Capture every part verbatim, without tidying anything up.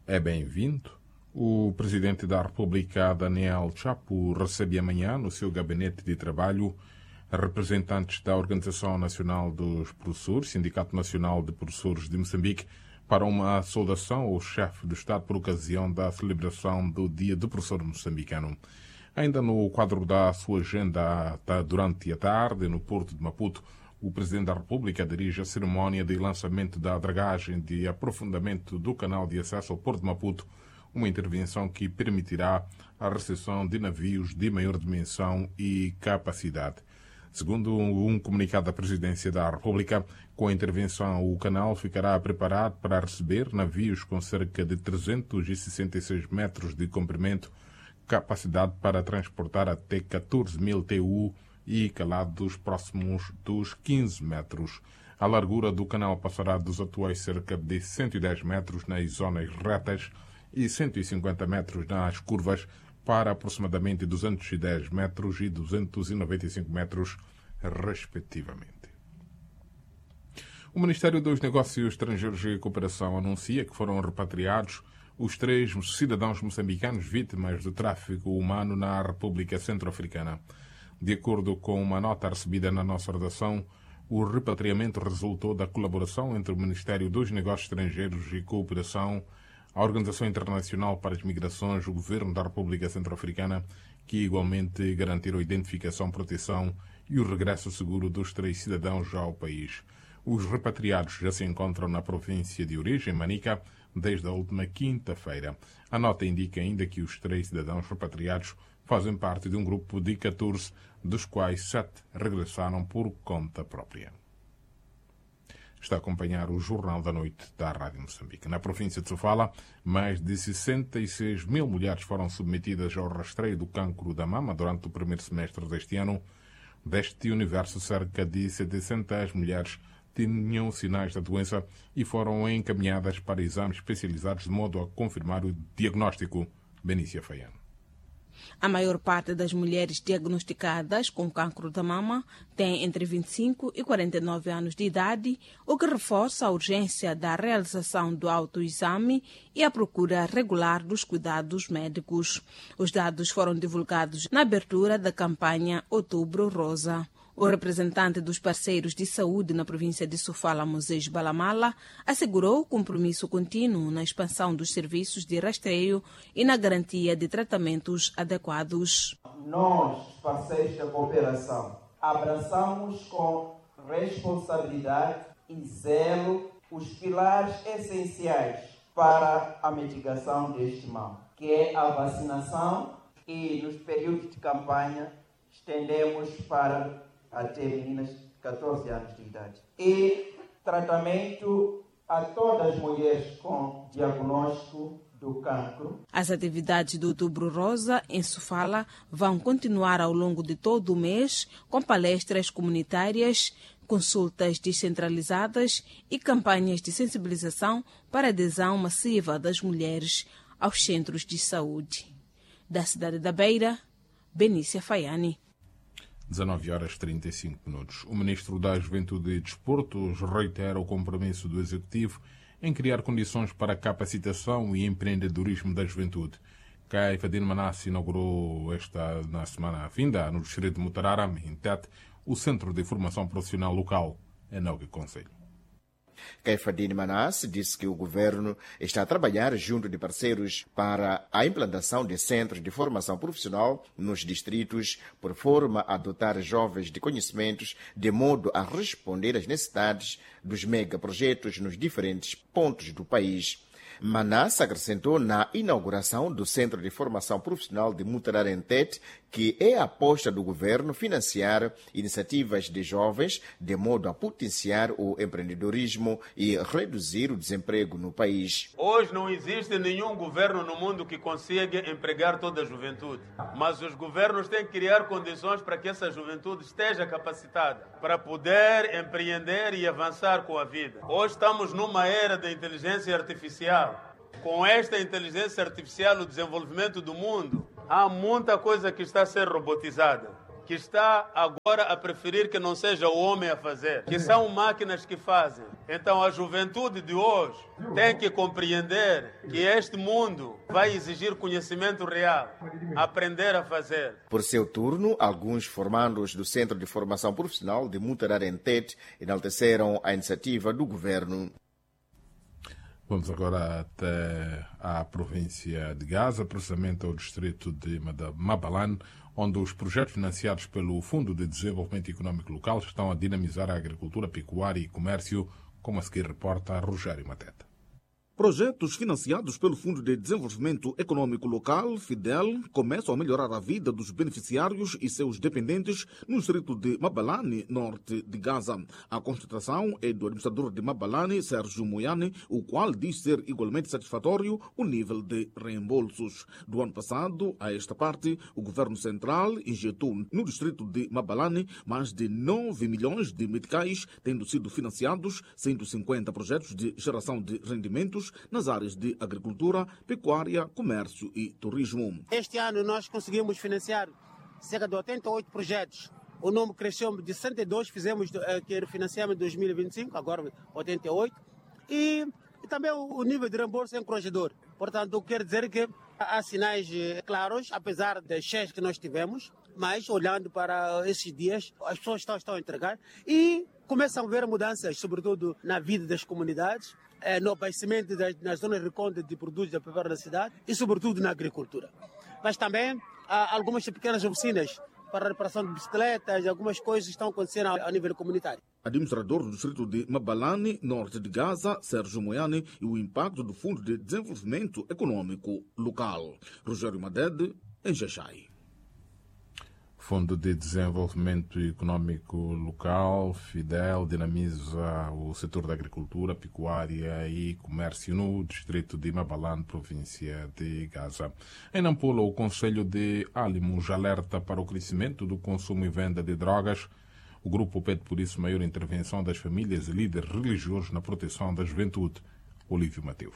é bem-vindo. O Presidente da República, Daniel Chapo, recebe amanhã no seu gabinete de trabalho representantes da Organização Nacional dos Professores, Sindicato Nacional de Professores de Moçambique, para uma saudação ao chefe do Estado por ocasião da celebração do Dia do Professor Moçambicano. Ainda no quadro da sua agenda, durante a tarde, no Porto de Maputo, o Presidente da República dirige a cerimónia de lançamento da dragagem de aprofundamento do canal de acesso ao Porto de Maputo, uma intervenção que permitirá a recepção de navios de maior dimensão e capacidade. Segundo um comunicado da Presidência da República, com a intervenção o canal ficará preparado para receber navios com cerca de trezentos e sessenta e seis metros de comprimento, capacidade para transportar até catorze mil T U e calados próximos dos quinze metros. A largura do canal passará dos atuais cerca de cento e dez metros nas zonas retas e cento e cinquenta metros nas curvas, para aproximadamente duzentos e dez metros e duzentos e noventa e cinco metros, respectivamente. O Ministério dos Negócios Estrangeiros e Cooperação anuncia que foram repatriados os três cidadãos moçambicanos vítimas do tráfico humano na República Centro-Africana. De acordo com uma nota recebida na nossa redação, o repatriamento resultou da colaboração entre o Ministério dos Negócios Estrangeiros e Cooperação, a Organização Internacional para as Migrações, o Governo da República Centro-Africana, que igualmente garantiram a identificação, proteção e o regresso seguro dos três cidadãos ao país. Os repatriados já se encontram na província de origem, Manica, desde a última quinta-feira. A nota indica ainda que os três cidadãos repatriados fazem parte de um grupo de catorze, dos quais sete regressaram por conta própria. Está a acompanhar o Jornal da Noite da Rádio Moçambique. Na província de Sofala, mais de sessenta e seis mil mulheres foram submetidas ao rastreio do cancro da mama durante o primeiro semestre deste ano. Deste universo, cerca de setecentas mulheres tinham sinais da doença e foram encaminhadas para exames especializados de modo a confirmar o diagnóstico. Benícia Faiano. A maior parte das mulheres diagnosticadas com cancro da mama tem entre vinte e cinco e quarenta e nove anos de idade, o que reforça a urgência da realização do autoexame e a procura regular dos cuidados médicos. Os dados foram divulgados na abertura da campanha Outubro Rosa. O representante dos parceiros de saúde na província de Sofala, Moisés Balamala, assegurou o compromisso contínuo na expansão dos serviços de rastreio e na garantia de tratamentos adequados. Nós, parceiros da cooperação, abraçamos com responsabilidade e zelo os pilares essenciais para a mitigação deste mal, que é a vacinação, e nos períodos de campanha estendemos para até meninas de catorze anos de idade. E tratamento a todas as mulheres com diagnóstico do cancro. As atividades do Outubro Rosa em Sofala vão continuar ao longo de todo o mês, com palestras comunitárias, consultas descentralizadas e campanhas de sensibilização para a adesão massiva das mulheres aos centros de saúde. Da cidade da Beira, Benícia Faiani. dezenove horas e trinta e cinco minutos. O Ministro da Juventude e Desportos reitera o compromisso do Executivo em criar condições para a capacitação e empreendedorismo da juventude. Caifadine Manasse inaugurou esta na semana vinda, no distrito de Mutarara, em Tete, o Centro de Formação Profissional Local, em Nogue Conselho. Caifadine Manasse disse que o governo está a trabalhar junto de parceiros para a implantação de centros de formação profissional nos distritos, por forma a dotar jovens de conhecimentos de modo a responder às necessidades dos megaprojetos nos diferentes pontos do país. Manasse acrescentou na inauguração do Centro de Formação Profissional de Mutarara em Tete que é a aposta do governo financiar iniciativas de jovens de modo a potenciar o empreendedorismo e reduzir o desemprego no país. Hoje não existe nenhum governo no mundo que consiga empregar toda a juventude, mas os governos têm que criar condições para que essa juventude esteja capacitada para poder empreender e avançar com a vida. Hoje estamos numa era da inteligência artificial. Com esta inteligência artificial, o desenvolvimento do mundo, há muita coisa que está a ser robotizada. que está agora a preferir que não seja o homem a fazer, que são máquinas que fazem. Então a juventude de hoje tem que compreender que este mundo vai exigir conhecimento real, aprender a fazer. Por seu turno, alguns formandos do Centro de Formação Profissional de Mutararentete enalteceram a iniciativa do governo. Vamos agora até a província de Gaza, precisamente ao distrito de Mabalane, onde os projetos financiados pelo Fundo de Desenvolvimento Econômico Local estão a dinamizar a agricultura, pecuária e comércio, como a seguir reporta Rogério Mateta. Projetos financiados pelo Fundo de Desenvolvimento Econômico Local, FIDEL, começam a melhorar a vida dos beneficiários e seus dependentes no distrito de Mabalane, norte de Gaza. A constatação é do administrador de Mabalane, Sérgio Moiane, o qual diz ser igualmente satisfatório o nível de reembolsos. Do ano passado, a esta parte, o governo central injetou no distrito de Mabalane mais de nove milhões de meticais, tendo sido financiados cento e cinquenta projetos de geração de rendimentos nas áreas de agricultura, pecuária, comércio e turismo. Este ano nós conseguimos financiar cerca de oitenta e oito projetos. O número cresceu de cento e dois, fizemos que financiamos em dois mil e vinte e cinco, agora oitenta e oito. E, e também o, o nível de reembolso é encorajador. Portanto, eu quero dizer que há sinais claros, apesar das cheias que nós tivemos, mas olhando para esses dias, as pessoas estão, estão a entregar e começam a ver mudanças, sobretudo na vida das comunidades, no abastecimento das, nas zonas recônditas de produtos da preparação da cidade e, sobretudo, na agricultura. Mas também há algumas pequenas oficinas para a reparação de bicicletas, algumas coisas estão acontecendo a nível comunitário. Administrador do distrito de Mabalane, norte de Gaza, Sérgio Moiane, e o impacto do Fundo de Desenvolvimento Econômico Local. Rogério Madede, em Xaxai. Fundo de Desenvolvimento Econômico Local, FIDEL, dinamiza o setor da agricultura, pecuária e comércio no distrito de Mabalane, província de Gaza. Em Nampula, o Conselho de Alimos alerta para o crescimento do consumo e venda de drogas. O grupo pede, por isso, maior intervenção das famílias e líderes religiosos na proteção da juventude. Olívio Mateus.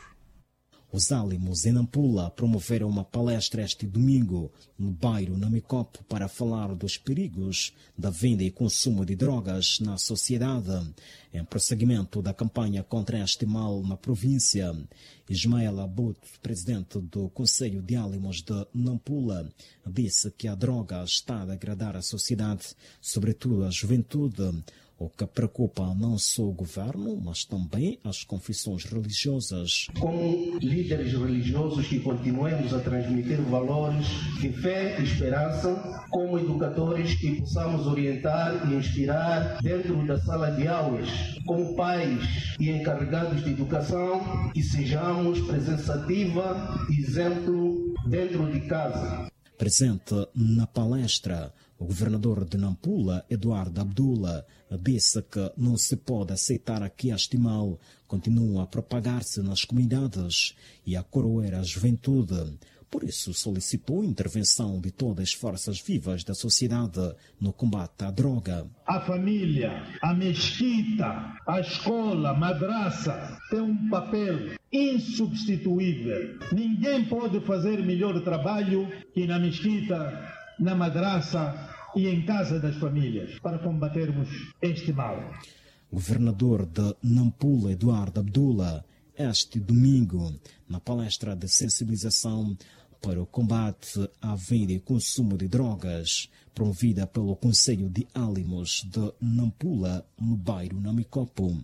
Os Alimos em Nampula promoveram uma palestra este domingo no bairro Namicopo para falar dos perigos da venda e consumo de drogas na sociedade, em prosseguimento da campanha contra este mal na província. Ismael Abut, presidente do Conselho de Alimos de Nampula, disse que a droga está a degradar a sociedade, sobretudo a juventude, o que preocupa não só o governo, mas também as confissões religiosas. Como líderes religiosos que continuemos a transmitir valores de fé e esperança, como educadores que possamos orientar e inspirar dentro da sala de aulas, como pais e encarregados de educação, que sejamos presença ativa e exemplo dentro de casa. Presente na palestra, o governador de Nampula, Eduardo Abdullah, disse que não se pode aceitar que este mal continue a propagar-se nas comunidades e a corroer a juventude. Por isso, solicitou a intervenção de todas as forças vivas da sociedade no combate à droga. A família, a mesquita, a escola, a madraça tem um papel insubstituível. Ninguém pode fazer melhor trabalho que na mesquita, na madraça e em casa das famílias para combatermos este mal. Governador de Nampula, Eduardo Abdullah, este domingo, na palestra de sensibilização para o combate à venda e consumo de drogas, promovida pelo Conselho de Alimos de Nampula, no bairro Namicopo.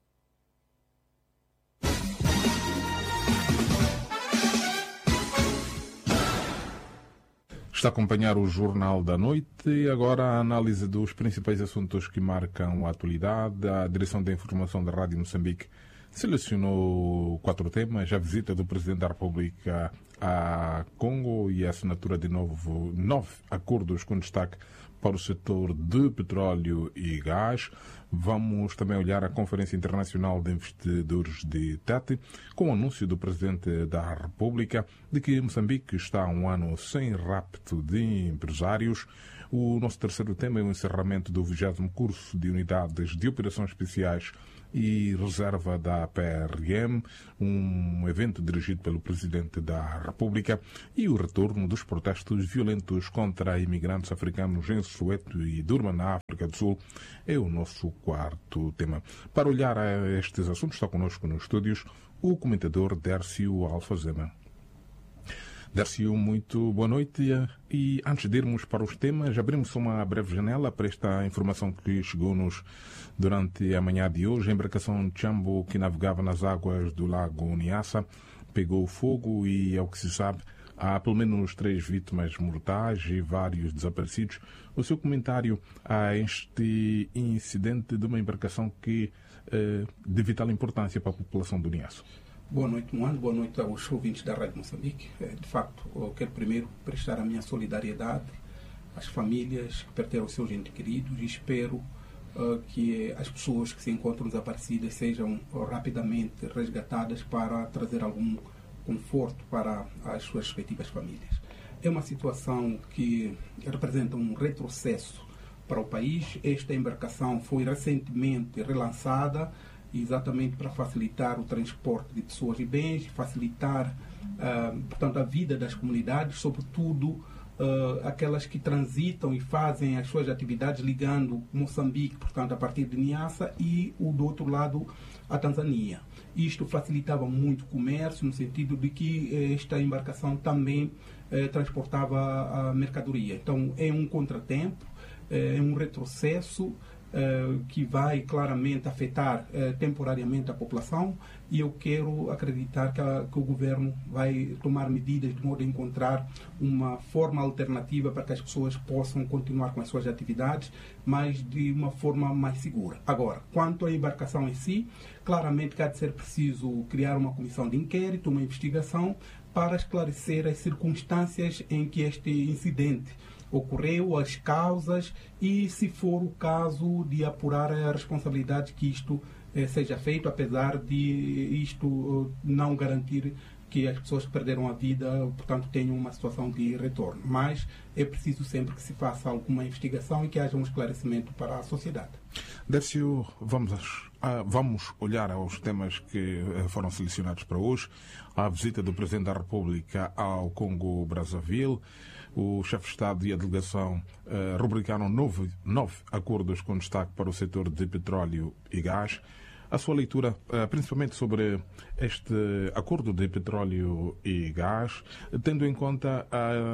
Está a acompanhar o Jornal da Noite e agora a análise dos principais assuntos que marcam a atualidade. A Direção da Informação da Rádio Moçambique selecionou quatro temas: a visita do Presidente da República a Congo e a assinatura de novo, nove acordos com destaque para o setor de petróleo e gás. Vamos também olhar a Conferência Internacional de Investidores de Tete, com o anúncio do Presidente da República de que Moçambique está há um ano sem rapto de empresários. O nosso terceiro tema é o encerramento do vigésimo curso de unidades de operações especiais e reserva da P R M, um evento dirigido pelo Presidente da República, e o retorno dos protestos violentos contra imigrantes africanos em Soweto e Durban, na África do Sul, é o nosso quarto tema. Para olhar a estes assuntos, está connosco nos estúdios o comentador Dércio Alfazema. Dércio, muito boa noite. E antes de irmos para os temas, abrimos uma breve janela para esta informação que chegou-nos durante a manhã de hoje. A embarcação Chambo, que navegava nas águas do lago Niassa, pegou fogo e, ao que se sabe, há pelo menos três vítimas mortais e vários desaparecidos. O seu comentário a este incidente de uma embarcação que eh, de vital importância para a população do Niassa. Boa noite, Moano. Boa noite aos ouvintes da Rádio Moçambique. De facto, eu quero primeiro prestar a minha solidariedade às famílias que perderam seus entes queridos e espero uh, que as pessoas que se encontram desaparecidas sejam uh, rapidamente resgatadas para trazer algum conforto para as suas respectivas famílias. É uma situação que representa um retrocesso para o país. Esta embarcação foi recentemente relançada exatamente para facilitar o transporte de pessoas e bens, facilitar, uh, portanto, a vida das comunidades, sobretudo uh, aquelas que transitam e fazem as suas atividades ligando Moçambique, portanto, a partir de Niassa, e o do outro lado, a Tanzânia. Isto facilitava muito o comércio, no sentido de que esta embarcação também eh, transportava a mercadoria. Então, é um contratempo, é um retrocesso, Uh, que vai claramente afetar uh, temporariamente a população, e eu quero acreditar que, a, que o governo vai tomar medidas de modo a encontrar uma forma alternativa para que as pessoas possam continuar com as suas atividades, mas de uma forma mais segura. Agora, quanto à embarcação em si, claramente que há de ser preciso criar uma comissão de inquérito, uma investigação, para esclarecer as circunstâncias em que este incidente ocorreu, as causas, e, se for o caso, de apurar a responsabilidade, que isto eh, seja feito, apesar de isto uh, não garantir que as pessoas que perderam a vida, portanto, tenham uma situação de retorno. Mas é preciso sempre que se faça alguma investigação e que haja um esclarecimento para a sociedade. Dércio, vamos, uh, vamos olhar aos temas que uh, foram selecionados para hoje. A visita do Presidente da República ao Congo-Brazzaville. O chefe de Estado e a delegação uh, rubricaram nove, nove acordos com destaque para o setor de petróleo e gás. A sua leitura, uh, principalmente sobre este acordo de petróleo e gás, tendo em conta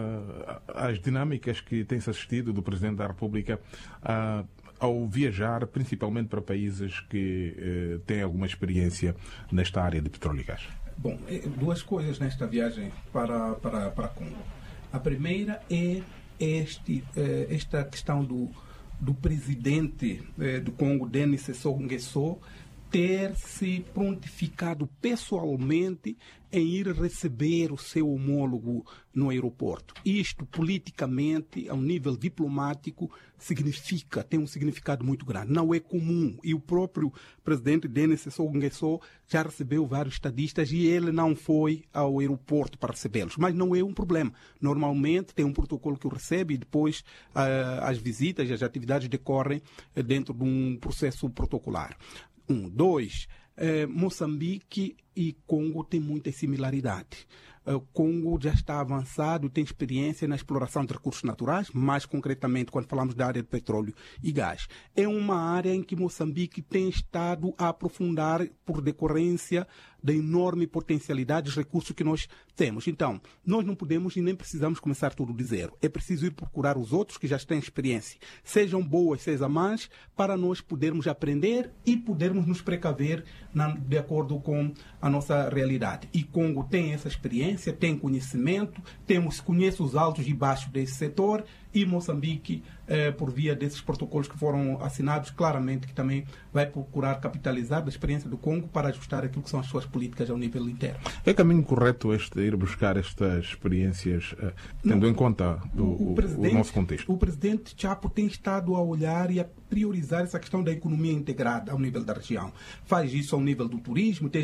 uh, as dinâmicas que tem-se assistido do Presidente da República uh, ao viajar, principalmente para países que uh, têm alguma experiência nesta área de petróleo e gás. Bom, duas coisas nesta viagem para, para, para Congo. A primeira é este, esta questão do, do presidente do Congo, Denis Sassou Nguesso, ter se prontificado pessoalmente em ir receber o seu homólogo no aeroporto. Isto, politicamente, ao nível diplomático, significa, tem um significado muito grande. Não é comum. E o próprio presidente Denis Sassou Nguesso já recebeu vários estadistas e ele não foi ao aeroporto para recebê-los. Mas não é um problema. Normalmente tem um protocolo que o recebe e depois uh, as visitas e as atividades decorrem dentro de um processo protocolar. Um. Dois, eh, Moçambique e Congo têm muitas similaridades. O Congo já está avançado, tem experiência na exploração de recursos naturais, mais concretamente quando falamos da área de petróleo e gás. É uma área em que Moçambique tem estado a aprofundar por decorrência da enorme potencialidade dos recursos que nós temos. Então, nós não podemos e nem precisamos começar tudo de zero. É preciso ir procurar os outros que já têm experiência, sejam boas, sejam más, para nós podermos aprender e podermos nos precaver na, de acordo com a nossa realidade. E Congo tem essa experiência, tem conhecimento, temos, conhece os altos e baixos desse setor, e Moçambique, eh, por via desses protocolos que foram assinados, claramente que também vai procurar capitalizar da experiência do Congo para ajustar aquilo que são as suas políticas ao nível interno. É caminho correto este ir buscar estas experiências, eh, tendo Não, em conta o, o, o nosso contexto? O presidente Chapo tem estado a olhar e a priorizar essa questão da economia integrada ao nível da região. Faz isso ao nível do turismo, tem chamado a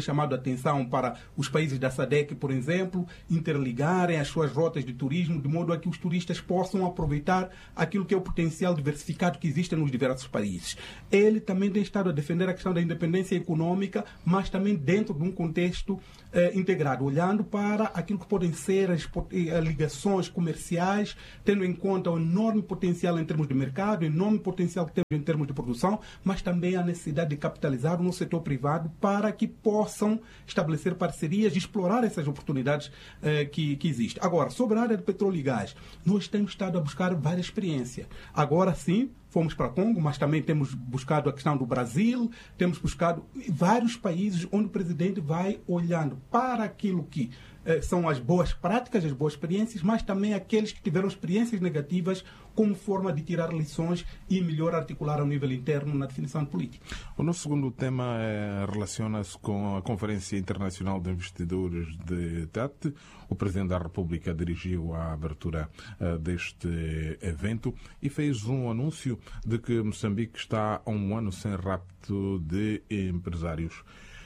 atenção para os países da SADC, por exemplo, interligarem as suas rotas de turismo de modo a que os turistas possam aproveitar aquilo que é o potencial diversificado que existe nos diversos países. Ele também tem estado a defender a questão da independência econômica, mas também dentro de um contexto eh, integrado, olhando para aquilo que podem ser as, as ligações comerciais, tendo em conta o enorme potencial em termos de mercado, o enorme potencial que temos em termos de produção, mas também a necessidade de capitalizar no setor privado para que possam estabelecer parcerias e explorar essas oportunidades eh, que, que existem. Agora, sobre a área de petróleo e gás, nós temos estado a buscar várias experiências. Agora sim, fomos para Congo, mas também temos buscado a questão do Brasil, temos buscado vários países onde o presidente vai olhando para aquilo que eh, são as boas práticas, as boas experiências, mas também aqueles que tiveram experiências negativas como forma de tirar lições e melhor articular ao nível interno na definição de política. O nosso segundo tema é, relaciona-se com a Conferência Internacional de Investidores de Tete. O Presidente da República dirigiu a abertura uh, deste evento e fez um anúncio de que Moçambique está há um ano sem rapto de empresários.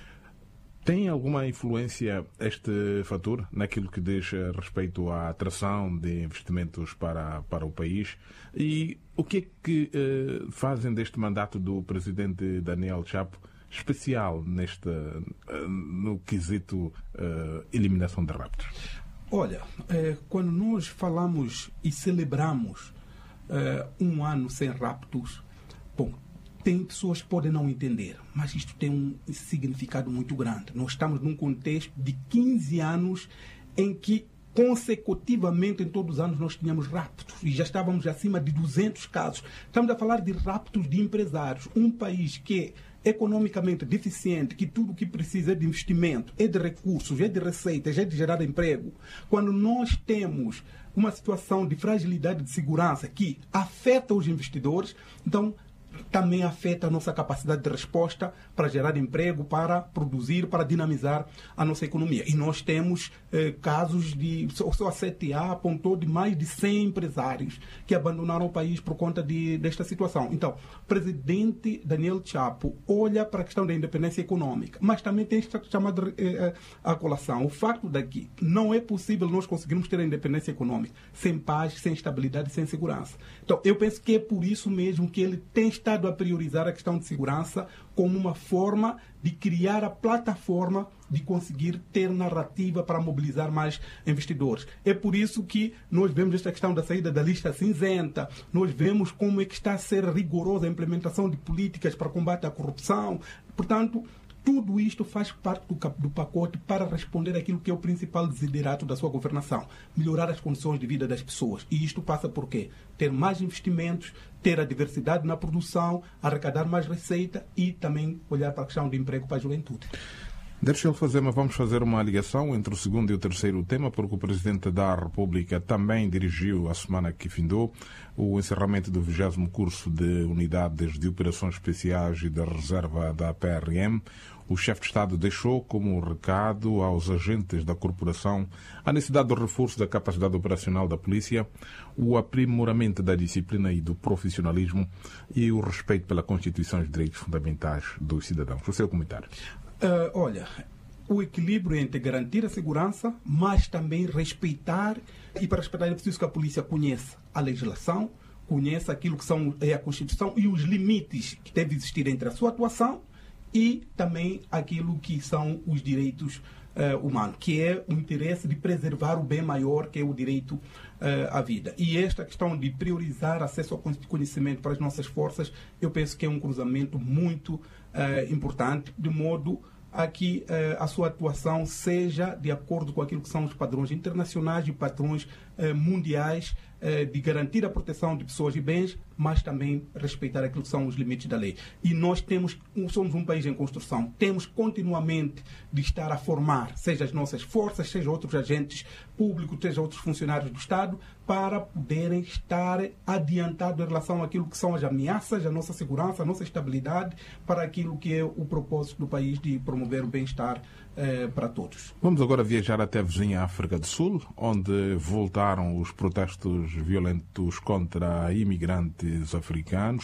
Tem alguma influência este fator naquilo que diz respeito à atração de investimentos para, para o país? E o que é que eh, fazem deste mandato do presidente Daniel Chapo especial neste, uh, no quesito uh, eliminação de raptos? Olha, eh, quando nós falamos e celebramos eh, um ano sem raptos, bom, tem pessoas que podem não entender, mas isto tem um significado muito grande. Nós estamos num contexto de quinze anos em que, consecutivamente, em todos os anos, nós tínhamos raptos e já estávamos acima de duzentos casos. Estamos a falar de raptos de empresários. Um país que é economicamente deficiente, que tudo o que precisa é de investimento, é de recursos, é de receitas, é de gerar emprego. Quando nós temos uma situação de fragilidade de segurança que afeta os investidores, então também afeta a nossa capacidade de resposta para gerar emprego, para produzir, para dinamizar a nossa economia. E nós temos eh, casos de... Só a C T A apontou de mais de cem empresários que abandonaram o país por conta de, desta situação. Então, o presidente Daniel Chapo olha para a questão da independência econômica, mas também tem esta chamada eh, a colação. O facto de que não é possível nós conseguirmos ter a independência econômica sem paz, sem estabilidade, sem segurança. Então, eu penso que é por isso mesmo que ele tem estado a priorizar a questão de segurança como uma forma de criar a plataforma de conseguir ter narrativa para mobilizar mais investidores. É por isso que nós vemos esta questão da saída da lista cinzenta, nós vemos como é que está a ser rigorosa a implementação de políticas para combate à corrupção. Portanto, tudo isto faz parte do, do pacote para responder àquilo que é o principal desiderato da sua governação, melhorar as condições de vida das pessoas. E isto passa por quê? Ter mais investimentos, ter a diversidade na produção, arrecadar mais receita e também olhar para a questão de emprego para a juventude. Deixa eu fazer, mas vamos fazer uma ligação entre o segundo e o terceiro tema, porque o Presidente da República também dirigiu, a semana que findou, o encerramento do vigésimo curso de Unidades de Operações Especiais e da Reserva da P R M. O chefe de Estado deixou como recado aos agentes da corporação a necessidade do reforço da capacidade operacional da polícia, o aprimoramento da disciplina e do profissionalismo e o respeito pela Constituição e os direitos fundamentais dos cidadãos. O seu comentário. Uh, olha, o equilíbrio entre garantir a segurança, mas também respeitar, e para respeitar é preciso que a polícia conheça a legislação, conheça aquilo que são, é a Constituição e os limites que devem existir entre a sua atuação e também aquilo que são os direitos uh, humanos, que é o interesse de preservar o bem maior, que é o direito uh, à vida. E esta questão de priorizar acesso ao conhecimento para as nossas forças, eu penso que é um cruzamento muito uh, importante, de modo a que uh, a sua atuação seja de acordo com aquilo que são os padrões internacionais e padrões uh, mundiais uh, de garantir a proteção de pessoas e bens, mas também respeitar aquilo que são os limites da lei. E nós temos, somos um país em construção, temos continuamente de estar a formar, seja as nossas forças, seja outros agentes públicos, seja outros funcionários do Estado, para poderem estar adiantados em relação àquilo que são as ameaças, a nossa segurança, a nossa estabilidade, para aquilo que é o propósito do país de promover o bem-estar eh, para todos. Vamos agora viajar até a vizinha África do Sul, onde voltaram os protestos violentos contra imigrantes africanos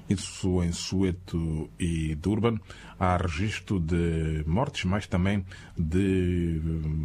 isso em Soweto e Durban. Há registro de mortes, mas também de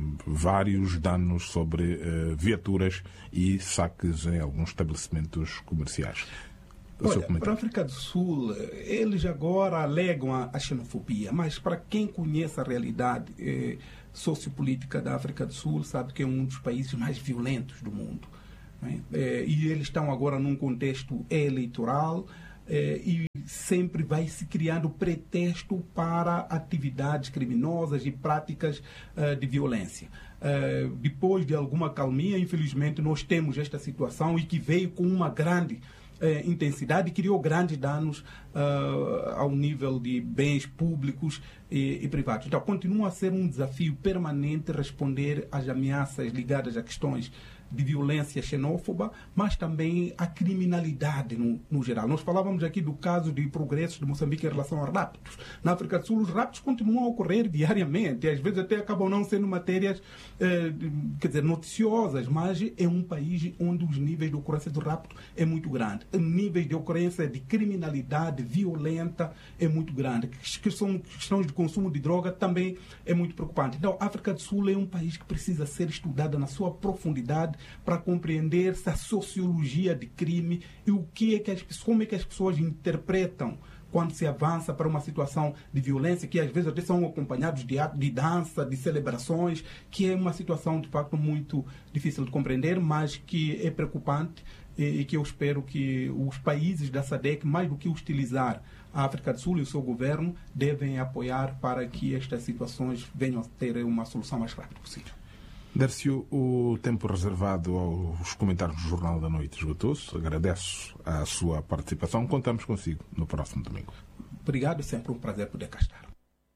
vários danos sobre uh, viaturas e saques em alguns estabelecimentos comerciais. Olha, para a África do Sul, eles agora alegam a, a xenofobia, mas para quem conhece a realidade eh, sociopolítica da África do Sul, sabe que é um dos países mais violentos do mundo. Né? Eh, e eles estão agora num contexto eleitoral eh, e sempre vai se criando pretexto para atividades criminosas e práticas eh, de violência. Uh, depois de alguma calmia, infelizmente, nós temos esta situação e que veio com uma grande Eh, intensidade e criou grandes danos uh, ao nível de bens públicos e, e privados. Então, continua a ser um desafio permanente responder às ameaças ligadas a questões de violência xenófoba, mas também a criminalidade no, no geral. Nós falávamos aqui do caso de progressos de Moçambique em relação a raptos. Na África do Sul, os raptos continuam a ocorrer diariamente, e às vezes até acabam não sendo matérias, eh, quer dizer, noticiosas, mas é um país onde os níveis de ocorrência do rapto é muito grande. O níveis de ocorrência de criminalidade violenta é muito grande. Que são questões de consumo de droga também é muito preocupante. Então, a África do Sul é um país que precisa ser estudada na sua profundidade para compreender-se a sociologia de crime e o que é que as, como é que as pessoas interpretam quando se avança para uma situação de violência, que às vezes até são acompanhados de atos de dança, de celebrações, que é uma situação de facto muito difícil de compreender, mas que é preocupante e, e que eu espero que os países da SADC, mais do que hostilizar a África do Sul e o seu governo, devem apoiar para que estas situações venham a ter uma solução mais rápida possível. Dércio, o tempo reservado aos comentários do Jornal da Noite esgotou-se. Agradeço a sua participação. Contamos consigo no próximo domingo. Obrigado, é sempre um prazer poder cá estar.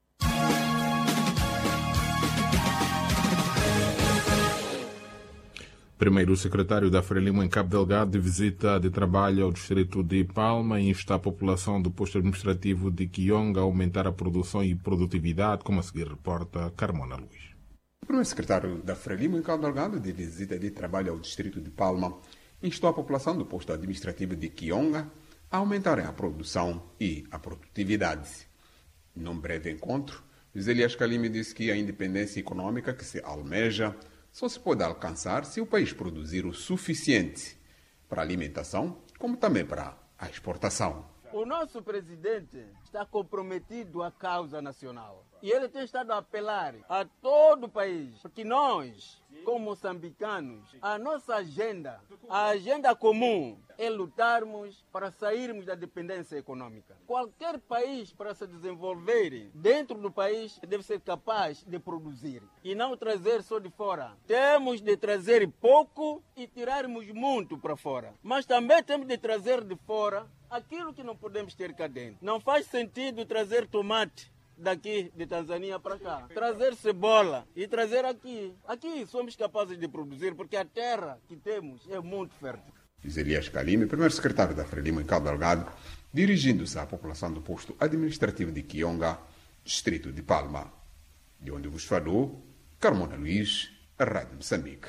Primeiro, o secretário da Frelimo em Cabo Delgado de visita de trabalho ao distrito de Palma e insta a população do posto administrativo de Quionga a aumentar a produção e produtividade, como a seguir reporta Carmona Luís. O primeiro secretário da Frelimo em Cabo Delgado de visita de trabalho ao distrito de Palma instou a população do posto administrativo de Quionga a aumentarem a produção e a produtividade. Num breve encontro, José Elias Calime disse que a independência econômica que se almeja só se pode alcançar se o país produzir o suficiente para a alimentação, como também para a exportação. O nosso presidente está comprometido à causa nacional. E ele tem estado a apelar a todo o país, porque nós, como moçambicanos, a nossa agenda, a agenda comum, é lutarmos para sairmos da dependência econômica. Qualquer país, para se desenvolver dentro do país, deve ser capaz de produzir e não trazer só de fora. Temos de trazer pouco e tirarmos muito para fora. Mas também temos de trazer de fora aquilo que não podemos ter cá dentro. Não faz sentido trazer tomate daqui de Tanzânia para cá, trazer cebola e trazer aqui. Aqui somos capazes de produzir porque a terra que temos é muito fértil. José Elias Calime, primeiro secretário da Frelimo em Cabo Delgado, dirigindo-se à população do posto administrativo de Quionga, distrito de Palma, de onde vos falou Carmona Luís, a Rádio Moçambique.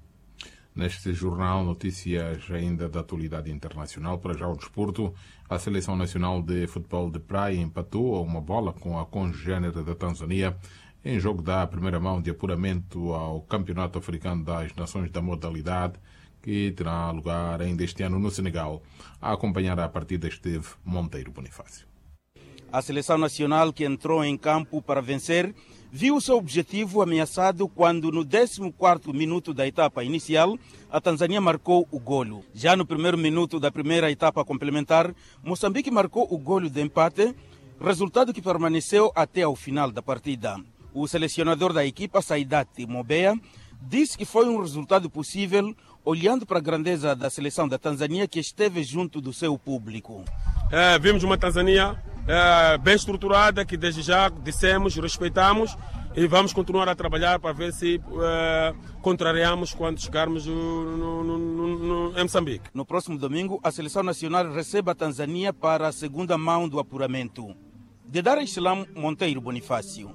Neste jornal, notícias ainda da atualidade internacional. Para já o desporto, a Seleção Nacional de Futebol de Praia empatou a uma bola com a congênere da Tanzânia em jogo da primeira mão de apuramento ao Campeonato Africano das Nações da Modalidade, que terá lugar ainda este ano no Senegal. A acompanhar a partida esteve Monteiro Bonifácio. A Seleção Nacional, que entrou em campo para vencer, viu o seu objetivo ameaçado quando, no décimo quarto minuto da etapa inicial, a Tanzânia marcou o golo. Já no primeiro minuto da primeira etapa complementar, Moçambique marcou o golo de empate, resultado que permaneceu até ao final da partida. O selecionador da equipa, Saidati Mobeya, disse que foi um resultado possível olhando para a grandeza da seleção da Tanzânia, que esteve junto do seu público. É, vimos uma Tanzânia é, bem estruturada, que desde já dissemos, respeitamos e vamos continuar a trabalhar para ver se é, contrariamos quando chegarmos no, no, no, no, em Moçambique. No próximo domingo, a seleção nacional recebe a Tanzânia para a segunda mão do apuramento. De Dar es Salaam, Monteiro Bonifácio.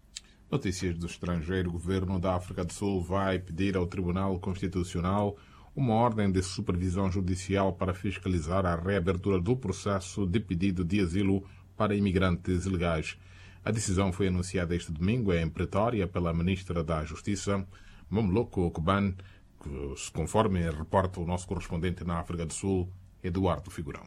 Notícias do estrangeiro. O governo da África do Sul vai pedir ao Tribunal Constitucional uma ordem de supervisão judicial para fiscalizar a reabertura do processo de pedido de asilo para imigrantes ilegais. A decisão foi anunciada este domingo em Pretória pela Ministra da Justiça, Momloko Kuban, que, conforme reporta o nosso correspondente na África do Sul, Eduardo Figurão.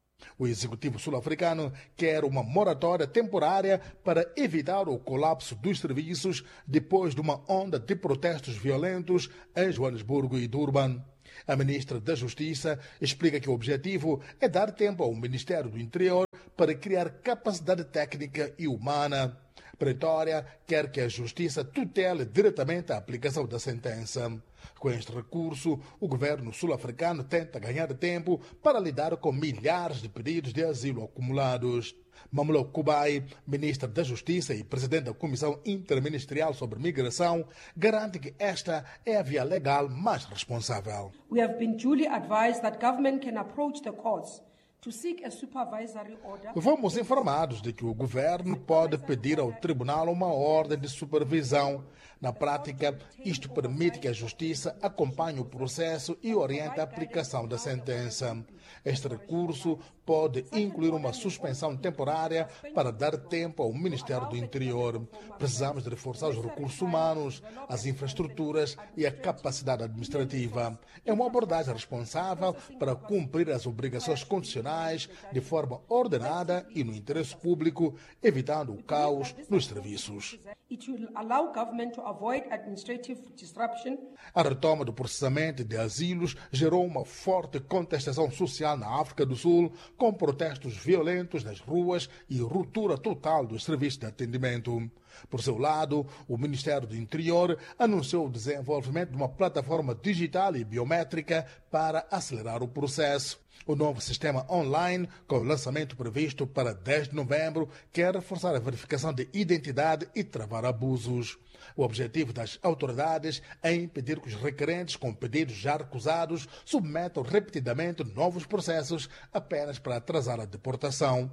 O executivo sul-africano quer uma moratória temporária para evitar o colapso dos serviços depois de uma onda de protestos violentos em Joanesburgo e Durban. A ministra da Justiça explica que o objetivo é dar tempo ao Ministério do Interior para criar capacidade técnica e humana. Pretória quer que a Justiça tutele diretamente a aplicação da sentença. Com este recurso, o governo sul-africano tenta ganhar tempo para lidar com milhares de pedidos de asilo acumulados. Mamloko Kubai, ministra da Justiça e presidente da Comissão Interministerial sobre Migração, garante que esta é a via legal mais responsável. We have been duly advised that government can approach the courts to seek a supervisory order. Fomos informados de que o governo pode pedir ao tribunal uma ordem de supervisão. Na prática, isto permite que a Justiça acompanhe o processo e oriente a aplicação da sentença. Este recurso pode incluir uma suspensão temporária para dar tempo ao Ministério do Interior. Precisamos de reforçar os recursos humanos, as infraestruturas e a capacidade administrativa. É uma abordagem responsável para cumprir as obrigações constitucionais de forma ordenada e no interesse público, evitando o caos nos serviços. It will allow government to avoid administrative disruption. A retoma do processamento de asilos gerou uma forte contestação social na África do Sul, com protestos violentos nas ruas e ruptura total dos serviços de atendimento. Por seu lado, o Ministério do Interior anunciou o desenvolvimento de uma plataforma digital e biométrica para acelerar o processo. O novo sistema online, com o lançamento previsto para dez de novembro, quer reforçar a verificação de identidade e travar abusos. O objetivo das autoridades é impedir que os requerentes com pedidos já recusados submetam repetidamente novos processos apenas para atrasar a deportação.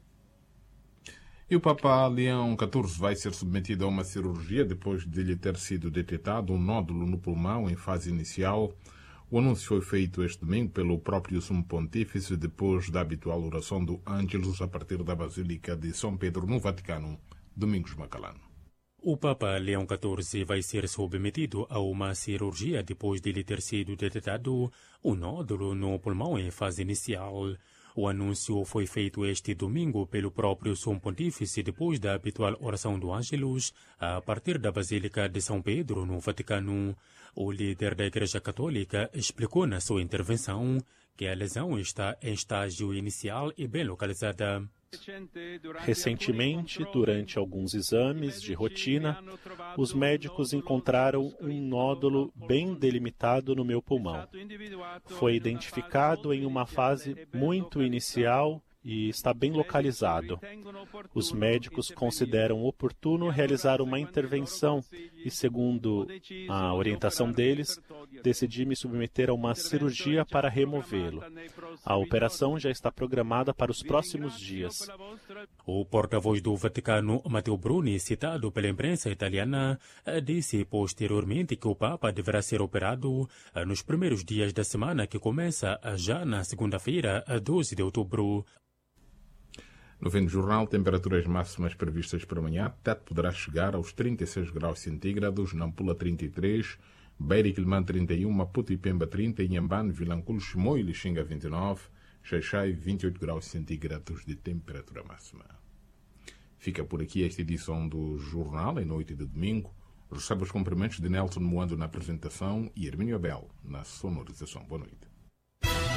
E o Papa Leão catorze vai ser submetido a uma cirurgia depois de lhe ter sido detectado um nódulo no pulmão em fase inicial. O anúncio foi feito este domingo pelo próprio Sumo Pontífice depois da habitual oração do Ângelus a partir da Basílica de São Pedro, no Vaticano. Domingos Macalano. O Papa Leão catorze vai ser submetido a uma cirurgia depois de lhe ter sido detectado um nódulo no pulmão em fase inicial. O anúncio foi feito este domingo pelo próprio Sumo Pontífice depois da habitual oração do Ângelus a partir da Basílica de São Pedro, no Vaticano. O líder da Igreja Católica explicou na sua intervenção que a lesão está em estágio inicial e bem localizada. Recentemente, durante alguns exames de rotina, os médicos encontraram um nódulo bem delimitado no meu pulmão. Foi identificado em uma fase muito inicial e está bem localizado. Os médicos consideram oportuno realizar uma intervenção e, segundo a orientação deles, decidi me submeter a uma cirurgia para removê-lo. A operação já está programada para os próximos dias. O porta-voz do Vaticano, Matteo Bruni, citado pela imprensa italiana, disse posteriormente que o Papa deverá ser operado nos primeiros dias da semana que começa já na segunda-feira, doze de outubro. No fim do jornal, temperaturas máximas previstas para amanhã. Tete poderá chegar aos trinta e seis graus centígrados, Nampula trinta e três, Beira e Quilmã trinta e um, Maputo e Pemba trinta, Inhambane, Vilanculo, Chimoio e Lixinga vinte e nove, Xaixai vinte e oito graus centígrados de temperatura máxima. Fica por aqui esta edição do jornal, em noite de domingo. Recebe os cumprimentos de Nelson Moando na apresentação e Hermínio Abel na sonorização. Boa noite.